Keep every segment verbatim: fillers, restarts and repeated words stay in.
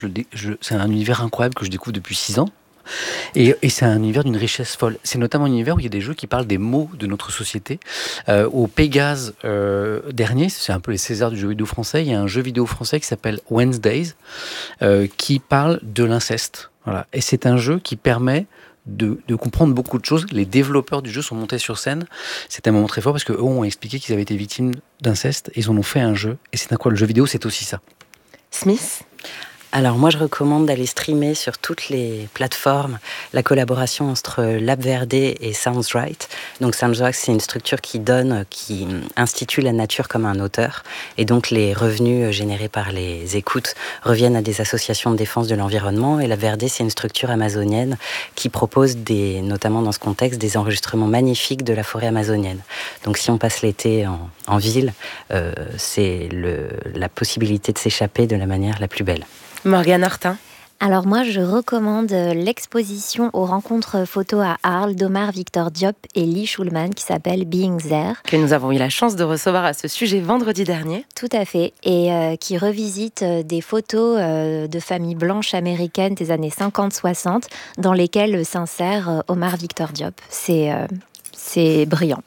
Je, je, c'est un univers incroyable que je découvre depuis six ans. Et, et c'est un univers d'une richesse folle. C'est notamment un univers où il y a des jeux qui parlent des maux de notre société. Euh, au Pégase euh, dernier, c'est un peu les Césars du jeu vidéo français, il y a un jeu vidéo français qui s'appelle Wednesdays, euh, qui parle de l'inceste. Voilà. Et c'est un jeu qui permet de, de comprendre beaucoup de choses. Les développeurs du jeu sont montés sur scène. C'était un moment très fort parce qu'eux ont expliqué qu'ils avaient été victimes d'inceste. Et ils en ont fait un jeu. Et c'est incroyable. Le jeu vidéo, c'est aussi ça. Smith ? Alors moi je recommande d'aller streamer sur toutes les plateformes la collaboration entre Lab V R D et Sounds Right. Donc Sounds Right, c'est une structure qui donne, qui institue la nature comme un auteur, et donc les revenus générés par les écoutes reviennent à des associations de défense de l'environnement. Et Lab V R D, c'est une structure amazonienne qui propose des, notamment dans ce contexte, des enregistrements magnifiques de la forêt amazonienne. Donc si on passe l'été en, en ville, euh, c'est le, la possibilité de s'échapper de la manière la plus belle. Morgane Hortin. Alors moi, je recommande l'exposition aux rencontres photos à Arles d'Omar Victor Diop et Lee Schulman qui s'appelle Being There. Que nous avons eu la chance de recevoir à ce sujet vendredi dernier. Tout à fait. Et euh, qui revisite des photos euh, de familles blanches américaines des années cinquante soixante dans lesquelles s'insère Omar Victor Diop. C'est, euh, c'est brillant.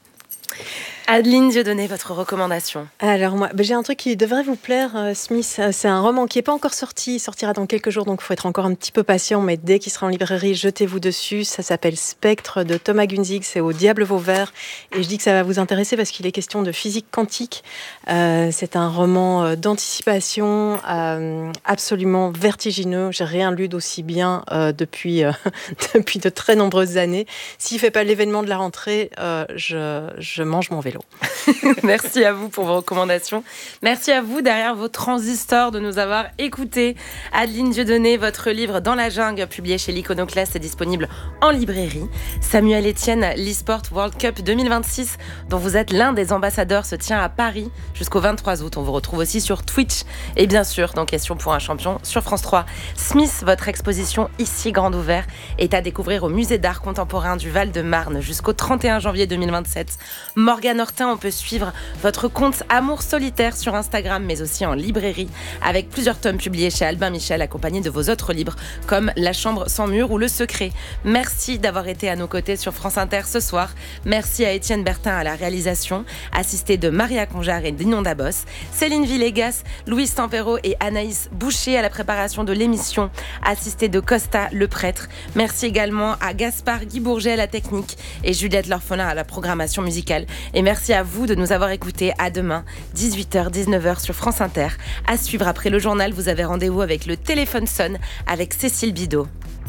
Adeline Dieudonné, votre recommandation? Alors moi, ben j'ai un truc qui devrait vous plaire, euh, Smith. C'est un roman qui n'est pas encore sorti, il sortira dans quelques jours, donc il faut être encore un petit peu patient, mais dès qu'il sera en librairie, jetez-vous dessus. Ça s'appelle Spectre de Thomas Gunzig, c'est au Diable Vauvert, et je dis que ça va vous intéresser parce qu'il est question de physique quantique. Euh, c'est un roman d'anticipation euh, absolument vertigineux. J'ai rien lu d'aussi bien euh, depuis, euh, depuis de très nombreuses années. S'il ne fait pas l'événement de la rentrée, euh, je, je mange mon vélo. Merci à vous pour vos recommandations. Merci à vous derrière vos transistors de nous avoir écoutés. Adeline Dieudonné, votre livre Dans la jungle, publié chez l'Iconoclaste, est disponible en librairie. Samuel Etienne, l'eSport World Cup deux mille vingt-six, dont vous êtes l'un des ambassadeurs, se tient à Paris jusqu'au vingt-trois août. On vous retrouve aussi sur Twitch et bien sûr dans Question pour un champion sur France trois. Smith, votre exposition Ici Grande Ouvert est à découvrir au Musée d'art contemporain du Val-de-Marne jusqu'au trente et un janvier deux mille vingt-sept. Morgane Hortin, on peut suivre votre compte Amour Solitaire sur Instagram, mais aussi en librairie, avec plusieurs tomes publiés chez Albin Michel, accompagnés de vos autres livres, comme La Chambre sans mur ou Le Secret. Merci d'avoir été à nos côtés sur France Inter ce soir. Merci à Étienne Bertin à la réalisation, assisté de Maria Conjar et d'Inon Dabos, Céline Villegas, Louise Tempero et Anaïs Boucher à la préparation de l'émission, assisté de Costa le prêtre. Merci également à Gaspard Guy Bourget à la technique et Juliette L'Orphelin à la programmation musicale. Et merci à vous de nous avoir écoutés. À demain, dix-huit heures dix-neuf heures sur France Inter. À suivre après le journal, vous avez rendez-vous avec le téléphone sonne avec Cécile Bidot.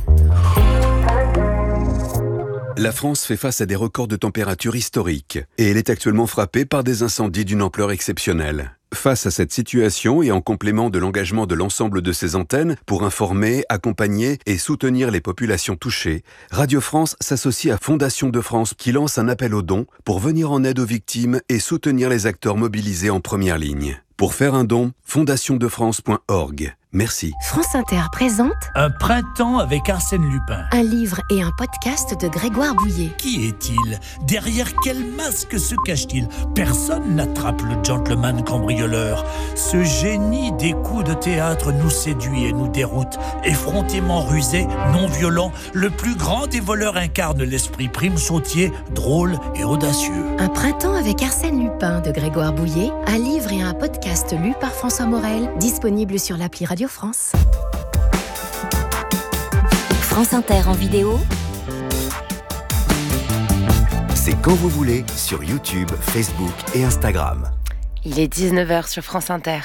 La France fait face à des records de température historiques et elle est actuellement frappée par des incendies d'une ampleur exceptionnelle. Face à cette situation et en complément de l'engagement de l'ensemble de ses antennes pour informer, accompagner et soutenir les populations touchées, Radio France s'associe à Fondation de France qui lance un appel aux dons pour venir en aide aux victimes et soutenir les acteurs mobilisés en première ligne. Pour faire un don, fondation de france point org. Merci. France Inter présente Un printemps avec Arsène Lupin. Un livre et un podcast de Grégoire Bouillet. Qui est-il? Derrière quel masque se cache-t-il? Personne n'attrape le gentleman cambrioleur. Ce génie des coups de théâtre nous séduit et nous déroute. Effrontément rusé, non violent, le plus grand des voleurs incarne l'esprit prime sautier, drôle et audacieux. Un printemps avec Arsène Lupin de Grégoire Bouillet. Un livre et un podcast lu par François Morel, disponible sur l'appli Radio France. France Inter en vidéo. C'est quand vous voulez sur YouTube, Facebook et Instagram. Il est dix-neuf heures sur France Inter.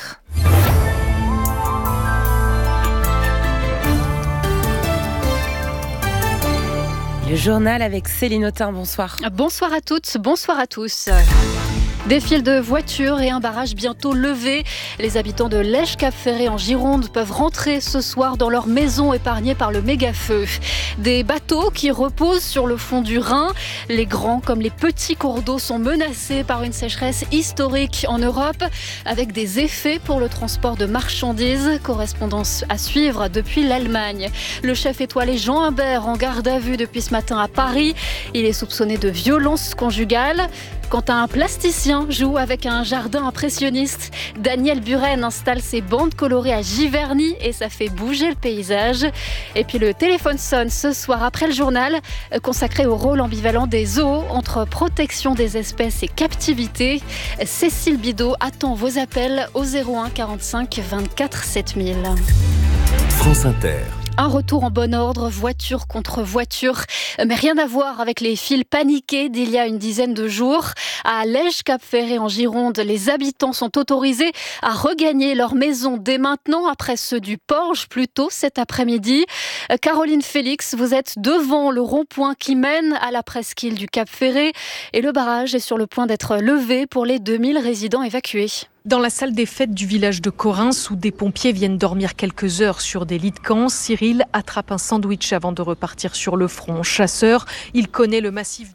Le journal avec Céline Autain, bonsoir. Bonsoir à toutes, bonsoir à tous. Des files de voitures et un barrage bientôt levé. Les habitants de Lège-Cap-Ferré en Gironde peuvent rentrer ce soir dans leur maison épargnée par le méga-feu. Des bateaux qui reposent sur le fond du Rhin. Les grands comme les petits cours d'eau sont menacés par une sécheresse historique en Europe, avec des effets pour le transport de marchandises. Correspondance à suivre depuis l'Allemagne. Le chef étoilé Jean Humbert en garde à vue depuis ce matin à Paris. Il est soupçonné de violence conjugale. Quand un plasticien joue avec un jardin impressionniste, Daniel Buren installe ses bandes colorées à Giverny et ça fait bouger le paysage. Et puis le téléphone sonne ce soir après le journal, consacré au rôle ambivalent des zoos entre protection des espèces et captivité. Cécile Bidot attend vos appels au zéro un quarante-cinq vingt-quatre sept mille. France Inter. Un retour en bon ordre, voiture contre voiture, mais rien à voir avec les files paniquées d'il y a une dizaine de jours. À Lège-Cap-Ferré en Gironde, les habitants sont autorisés à regagner leur maison dès maintenant, après ceux du Porge plus tôt cet après-midi. Caroline Félix, vous êtes devant le rond-point qui mène à la presqu'île du Cap-Ferré et le barrage est sur le point d'être levé pour les deux mille résidents évacués. Dans la salle des fêtes du village de Corins, où des pompiers viennent dormir quelques heures sur des lits de camp, Cyril attrape un sandwich avant de repartir sur le front. Chasseur, il connaît le massif.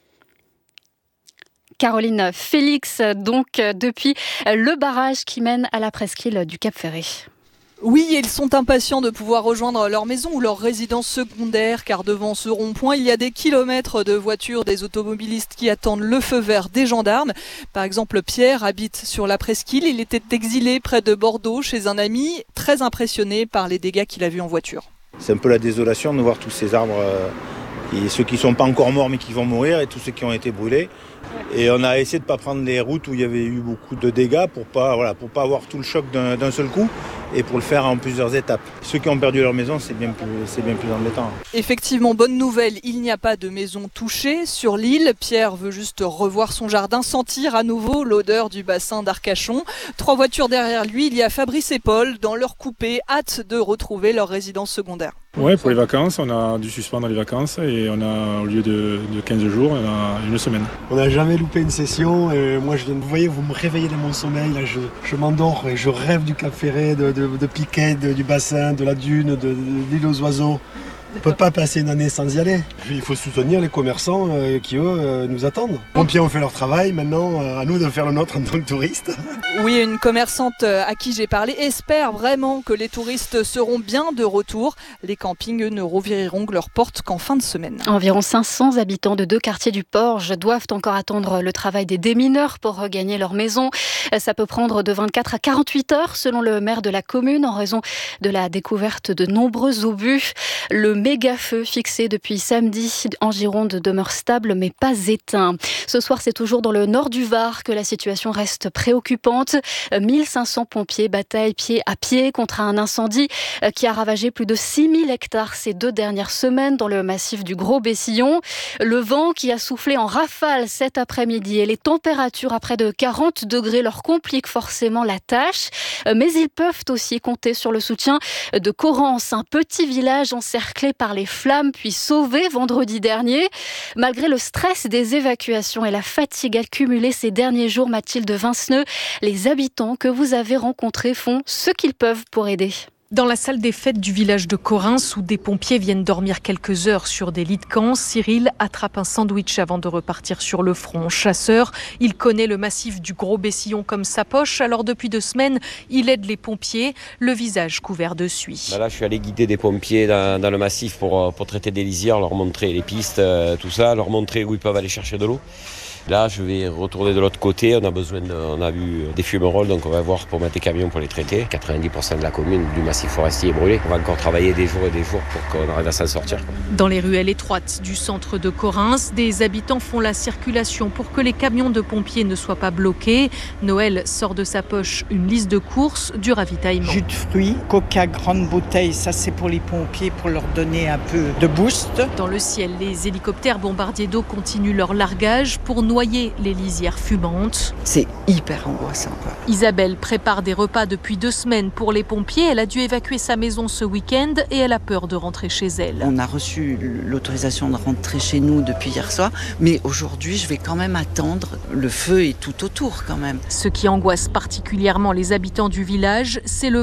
Caroline Félix, donc depuis le barrage qui mène à la presqu'île du Cap-Ferré. Oui, ils sont impatients de pouvoir rejoindre leur maison ou leur résidence secondaire, car devant ce rond-point, il y a des kilomètres de voitures des automobilistes qui attendent le feu vert des gendarmes. Par exemple, Pierre habite sur la presqu'île. Il était exilé près de Bordeaux chez un ami, très impressionné par les dégâts qu'il a vus en voiture. C'est un peu la désolation de voir tous ces arbres, euh, et ceux qui ne sont pas encore morts mais qui vont mourir, et tous ceux qui ont été brûlés. Et on a essayé de ne pas prendre les routes où il y avait eu beaucoup de dégâts pour pas, voilà, pour pas avoir tout le choc d'un, d'un seul coup et pour le faire en plusieurs étapes. Ceux qui ont perdu leur maison, c'est bien plus, c'est bien plus embêtant. Effectivement, bonne nouvelle, il n'y a pas de maison touchée sur l'île. Pierre veut juste revoir son jardin, sentir à nouveau l'odeur du bassin d'Arcachon. Trois voitures derrière lui, il y a Fabrice et Paul dans leur coupé, hâte de retrouver leur résidence secondaire. Ouais, pour les vacances, on a dû suspendre les vacances et on a, au lieu de, de quinze jours, on a une semaine. On n'a jamais loupé une session et moi je viens de, vous voyez, vous me réveillez dans mon sommeil, là je, je m'endors et je rêve du Cap Ferré, de, de, de Piquet, de, du bassin, de la dune, de, de l'île aux oiseaux. On ne peut pas passer une année sans y aller. Il faut soutenir les commerçants euh, qui, eux, euh, nous attendent. Les pompiers ont fait leur travail, maintenant euh, à nous de faire le nôtre en tant que touristes. Oui, une commerçante à qui j'ai parlé espère vraiment que les touristes seront bien de retour. Les campings, eux, ne rouvriront leurs portes qu'en fin de semaine. Environ cinq cents habitants de deux quartiers du Porge doivent encore attendre le travail des démineurs pour regagner leur maison. Ça peut prendre de vingt-quatre à quarante-huit heures selon le maire de la commune en raison de la découverte de nombreux obus. Le méga-feu fixé depuis samedi en Gironde demeure stable mais pas éteint. Ce soir, c'est toujours dans le nord du Var que la situation reste préoccupante. mille cinq cents pompiers bataillent pied à pied contre un incendie qui a ravagé plus de six mille hectares ces deux dernières semaines dans le massif du Gros-Bessillon. Le vent qui a soufflé en rafale cet après-midi et les températures à près de quarante degrés leur compliquent forcément la tâche. Mais ils peuvent aussi compter sur le soutien de Correns, un petit village encerclé par les flammes puis sauvé vendredi dernier. Malgré le stress des évacuations et la fatigue accumulée ces derniers jours, Mathilde Vinceneux, les habitants que vous avez rencontrés font ce qu'ils peuvent pour aider. Dans la salle des fêtes du village de Corins, où des pompiers viennent dormir quelques heures sur des lits de camp, Cyril attrape un sandwich avant de repartir sur le front. Chasseur, il connaît le massif du Gros-Bessillon comme sa poche, alors depuis deux semaines, il aide les pompiers, le visage couvert de suie. Là, je suis allé guider des pompiers dans, dans le massif pour, pour traiter des lisières, leur montrer les pistes, tout ça, leur montrer où ils peuvent aller chercher de l'eau. Là, je vais retourner de l'autre côté. On a besoin de, on a vu des fumerolles, donc on va voir pour mettre des camions pour les traiter. quatre-vingt-dix pour cent de la commune du massif forestier est brûlé. On va encore travailler des jours et des jours pour qu'on arrive à s'en sortir. Dans les ruelles étroites du centre de Corins, des habitants font la circulation pour que les camions de pompiers ne soient pas bloqués. Noël sort de sa poche une liste de courses, du ravitaillement. Jus de fruits, coca grande bouteille, ça c'est pour les pompiers pour leur donner un peu de boost. Dans le ciel, les hélicoptères bombardiers d'eau continuent leur largage pour noyer les lisières fumantes. C'est hyper angoissant, quoi. Isabelle prépare des repas depuis deux semaines pour les pompiers. Elle a dû évacuer sa maison ce week-end et elle a peur de rentrer chez elle. On a reçu l'autorisation de rentrer chez nous depuis hier soir, mais aujourd'hui je vais quand même attendre. Le feu est tout autour quand même. Ce qui angoisse particulièrement les habitants du village, c'est le vent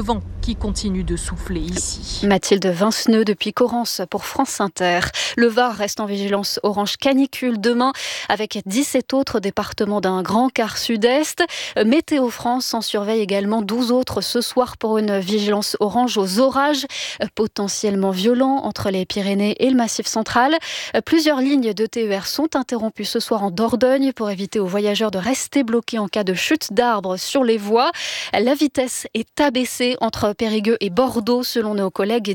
qui continue de souffler ici. Mathilde Vinceneux depuis Corrence pour France Inter. Le Var reste en vigilance orange canicule demain avec dix-sept autres départements d'un grand quart sud-est. Météo France en surveille également douze autres ce soir pour une vigilance orange aux orages potentiellement violents entre les Pyrénées et le Massif central. Plusieurs lignes de T E R sont interrompues ce soir en Dordogne pour éviter aux voyageurs de rester bloqués en cas de chute d'arbres sur les voies. La vitesse est abaissée entre Périgueux et Bordeaux selon nos collègues